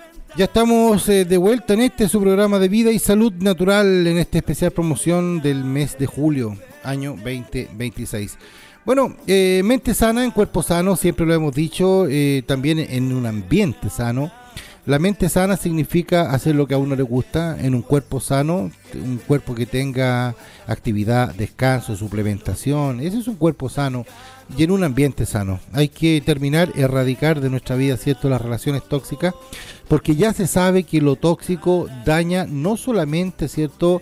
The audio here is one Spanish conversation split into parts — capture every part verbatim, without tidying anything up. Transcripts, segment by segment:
Ya estamos eh, de vuelta en este su programa de vida y salud natural en esta especial promoción del mes de julio, año veinte veintiséis. Bueno, eh, mente sana en cuerpo sano, siempre lo hemos dicho, eh, también en un ambiente sano. La mente sana significa hacer lo que a uno le gusta en un cuerpo sano, un cuerpo que tenga actividad, descanso, suplementación. Ese es un cuerpo sano y en un ambiente sano. Hay que terminar, erradicar de nuestra vida, ¿cierto?, las relaciones tóxicas, porque ya se sabe que lo tóxico daña no solamente, ¿cierto?,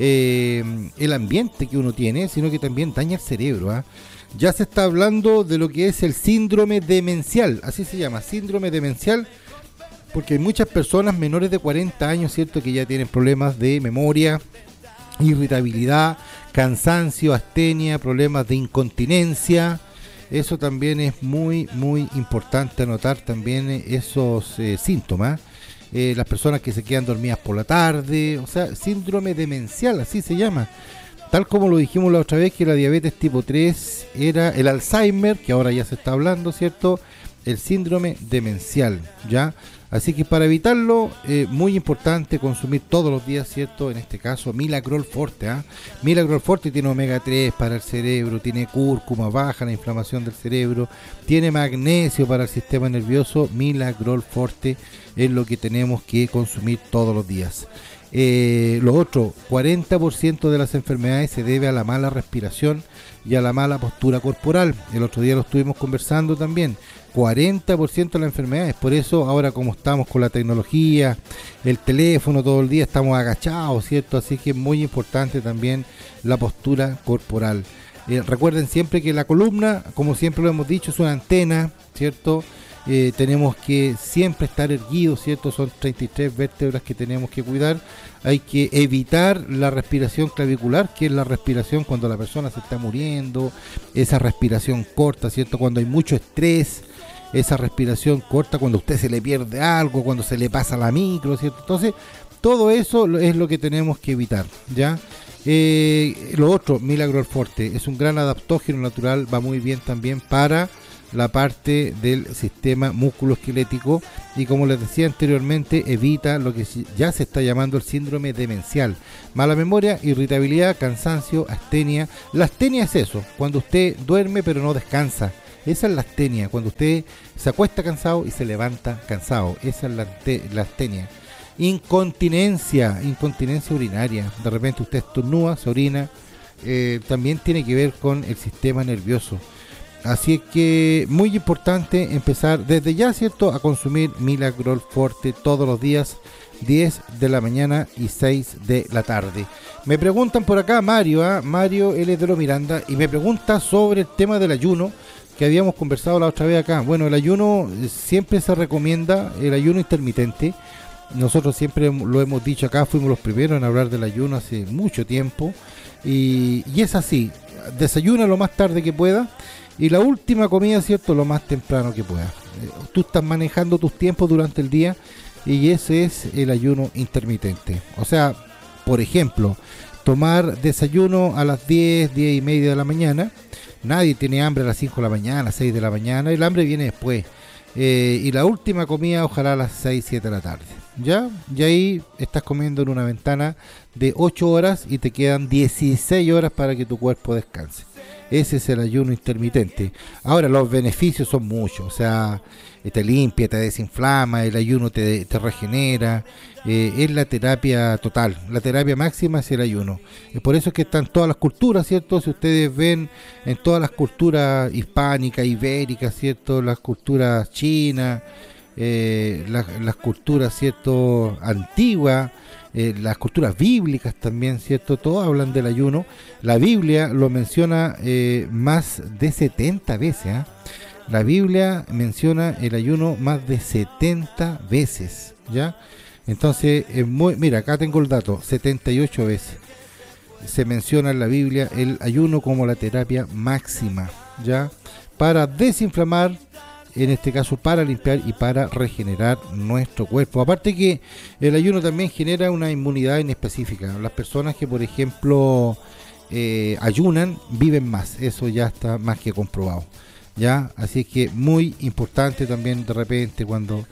eh, el ambiente que uno tiene, sino que también daña el cerebro, ¿eh? Ya se está hablando de lo que es el síndrome demencial, así se llama, síndrome demencial, porque hay muchas personas menores de cuarenta años, ¿cierto?, que ya tienen problemas de memoria, irritabilidad, cansancio, astenia, problemas de incontinencia. Eso también es muy, muy importante anotar también esos eh, síntomas. Eh, las personas que se quedan dormidas por la tarde, o sea, síndrome demencial, así se llama. Tal como lo dijimos la otra vez que la diabetes tipo tres era el Alzheimer, que ahora ya se está hablando, ¿cierto?, el síndrome demencial, ¿ya? Así que para evitarlo, eh, muy importante consumir todos los días, ¿cierto? En este caso, Milagrol Forte, ¿ah? ¿eh? Milagrol Forte tiene omega tres para el cerebro, tiene cúrcuma, baja la inflamación del cerebro, tiene magnesio para el sistema nervioso. Milagrol Forte es lo que tenemos que consumir todos los días. Eh, lo otro, cuarenta por ciento de las enfermedades se debe a la mala respiración y a la mala postura corporal. El otro día lo estuvimos conversando también. cuarenta por ciento de las enfermedades, por eso ahora como estamos con la tecnología, el teléfono todo el día, estamos agachados, ¿cierto? Así que es muy importante también la postura corporal. Eh, recuerden siempre que la columna, como siempre lo hemos dicho, es una antena, ¿cierto? Eh, tenemos que siempre estar erguidos, ¿cierto? Son treinta y tres vértebras que tenemos que cuidar. Hay que evitar la respiración clavicular, que es la respiración cuando la persona se está muriendo, esa respiración corta, ¿cierto? Cuando hay mucho estrés, esa respiración corta cuando a usted se le pierde algo, cuando se le pasa la micro, ¿cierto? Entonces, todo eso es lo que tenemos que evitar, ¿ya? Eh, lo otro, Milagrol Forte, es un gran adaptógeno natural, va muy bien también para la parte del sistema musculoesquelético y, como les decía anteriormente, evita lo que ya se está llamando el síndrome demencial: mala memoria, irritabilidad, cansancio, astenia. La astenia es eso, cuando usted duerme pero no descansa. Esa es la astenia, cuando usted se acuesta cansado y se levanta cansado. Esa es la, la astenia. Incontinencia, incontinencia urinaria. De repente usted estornuda, se orina. Eh, también tiene que ver con el sistema nervioso. Así es que muy importante empezar desde ya, ¿cierto?, a consumir Milagrol Forte todos los días, diez de la mañana y seis de la tarde. Me preguntan por acá, Mario, ¿eh? Mario L. de lo Miranda, y me pregunta sobre el tema del ayuno que habíamos conversado la otra vez acá. Bueno, el ayuno siempre se recomienda, el ayuno intermitente. Nosotros siempre lo hemos dicho acá, fuimos los primeros en hablar del ayuno hace mucho tiempo. Y, y es así, desayuna lo más tarde que pueda. Y la última comida, ¿cierto?, lo más temprano que pueda. Eh, tú estás manejando tus tiempos durante el día y ese es el ayuno intermitente. O sea, por ejemplo, tomar desayuno a las diez, diez y media de la mañana. Nadie tiene hambre a las cinco de la mañana, a las seis de la mañana. El hambre viene después. Eh, y la última comida ojalá a las seis, siete de la tarde. ¿Ya? Y ahí estás comiendo en una ventana de ocho horas y te quedan dieciséis horas para que tu cuerpo descanse. Ese es el ayuno intermitente. Ahora, los beneficios son muchos. O sea, te limpia, te desinflama, el ayuno te, te regenera. Eh, es la terapia total. La terapia máxima es el ayuno. Y por eso es que están todas las culturas, ¿cierto? Si ustedes ven en todas las culturas hispánicas, ibéricas, ¿cierto? Las culturas chinas, eh, las, las culturas, ¿cierto?, antiguas. Eh, las culturas bíblicas también, ¿cierto? Todos hablan del ayuno. La Biblia lo menciona eh, más de setenta veces, ¿eh? La Biblia menciona el ayuno más de setenta veces, ¿ya? Entonces, es muy, mira, acá tengo el dato, setenta y ocho veces se menciona en la Biblia el ayuno como la terapia máxima, ¿ya? Para desinflamar, en este caso para limpiar y para regenerar nuestro cuerpo. Aparte que el ayuno también genera una inmunidad inespecífica. Las personas que, por ejemplo, eh, ayunan, viven más. Eso ya está más que comprobado, ¿ya? Así que muy importante también de repente cuando,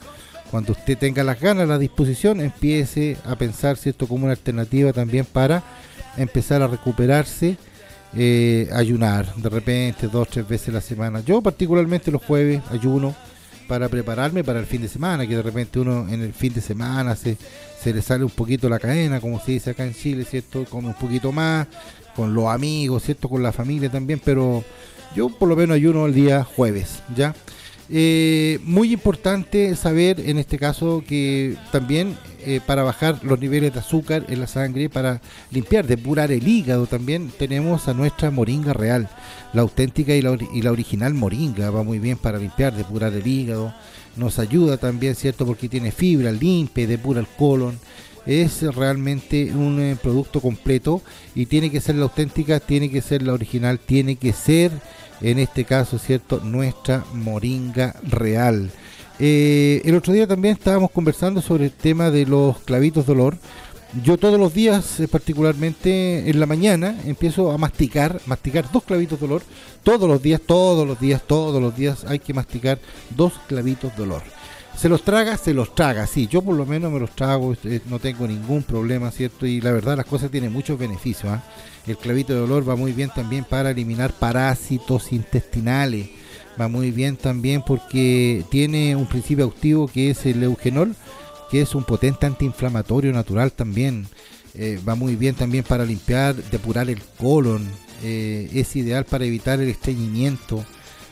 Cuando usted tenga las ganas, la disposición, empiece a pensar, ¿cierto?, como una alternativa también para empezar a recuperarse, eh, ayunar de repente dos, tres veces a la semana. Yo particularmente los jueves ayuno para prepararme para el fin de semana, que de repente uno en el fin de semana se, se le sale un poquito la cadena, como se dice acá en Chile, ¿cierto? Come un poquito más, con los amigos, ¿cierto? Con la familia también, pero yo por lo menos ayuno el día jueves, ¿ya? Eh, muy importante saber en este caso que también eh, para bajar los niveles de azúcar en la sangre, para limpiar, depurar el hígado también, tenemos a nuestra moringa real, la auténtica y la, y la original moringa. Va muy bien para limpiar, depurar el hígado, nos ayuda también, ¿cierto?, porque tiene fibra, limpia, depura el colon. Es realmente un eh, producto completo y tiene que ser la auténtica, tiene que ser la original, tiene que ser, en este caso, ¿cierto?, nuestra moringa real. Eh, el otro día también estábamos conversando sobre el tema de los clavitos de olor. Yo todos los días, eh, particularmente en la mañana, empiezo a masticar, masticar dos clavitos de olor. Todos los días, todos los días, todos los días hay que masticar dos clavitos de olor. Se los traga, se los traga, sí, yo por lo menos me los trago, eh, no tengo ningún problema, ¿cierto? Y la verdad las cosas tienen muchos beneficios, ¿eh? El clavito de olor va muy bien también para eliminar parásitos intestinales, va muy bien también porque tiene un principio activo que es el eugenol, que es un potente antiinflamatorio natural también. Eh, va muy bien también para limpiar, depurar el colon, eh, es ideal para evitar el estreñimiento.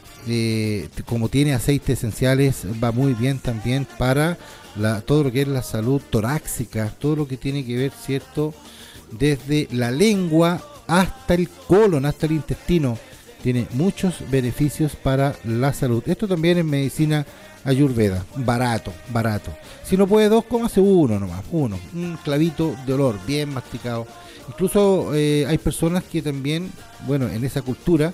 Eh, como tiene aceites esenciales, va muy bien también para la, todo lo que es la salud torácica, todo lo que tiene que ver, ¿cierto?, desde la lengua hasta el colon, hasta el intestino. Tiene muchos beneficios para la salud. Esto también es medicina ayurveda, barato, barato. Si no puede dos, cómase uno nomás, uno, un clavito de olor bien masticado. Incluso eh, hay personas que también, bueno, en esa cultura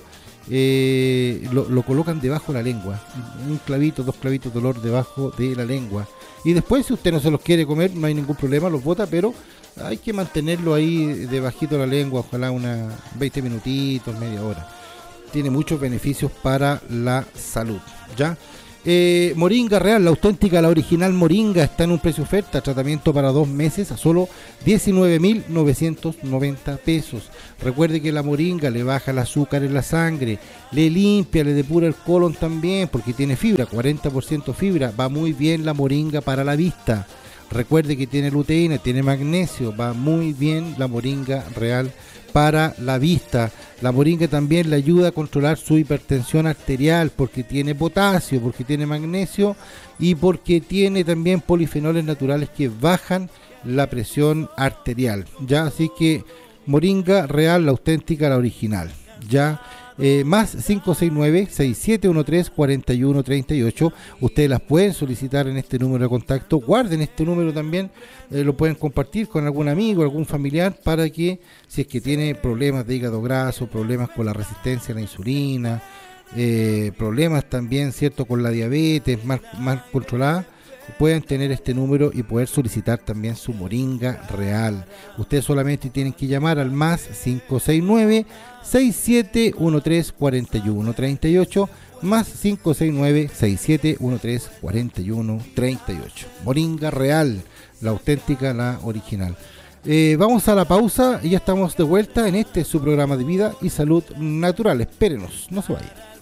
eh, lo, lo colocan debajo de la lengua, un clavito, dos clavitos de olor debajo de la lengua. Y después, si usted no se los quiere comer, no hay ningún problema, los bota, pero hay que mantenerlo ahí debajito de la lengua, ojalá unas veinte minutitos, media hora. Tiene muchos beneficios para la salud, ¿ya? Eh, moringa real, la auténtica, la original moringa, está en un precio oferta, tratamiento para dos meses a solo diecinueve mil novecientos noventa pesos. Recuerde que la moringa le baja el azúcar en la sangre, le limpia, le depura el colon también, porque tiene fibra, cuarenta por ciento fibra, va muy bien la moringa para la vista. Recuerde que tiene luteína, tiene magnesio, va muy bien la moringa real para la vista. La moringa también le ayuda a controlar su hipertensión arterial porque tiene potasio, porque tiene magnesio y porque tiene también polifenoles naturales que bajan la presión arterial. Ya, así que moringa real, la auténtica, la original. Ya. Eh, más cinco seis nueve, seis siete uno tres, cuatro uno tres ocho. Ustedes las pueden solicitar en este número de contacto. Guarden este número también, eh, lo pueden compartir con algún amigo, algún familiar, para que si es que tiene problemas de hígado graso, problemas con la resistencia a la insulina, eh, problemas también, cierto, con la diabetes mal, mal controlada, pueden tener este número y poder solicitar también su moringa real. Ustedes solamente tienen que llamar al más cinco seis nueve, seis siete uno tres, cuatro uno tres ocho, más cinco seis nueve, seis siete uno tres, cuatro uno tres ocho. Moringa real, la auténtica, la original. Eh, vamos a la pausa y ya estamos de vuelta en este su programa de vida y salud natural. Espérenos, no se vayan.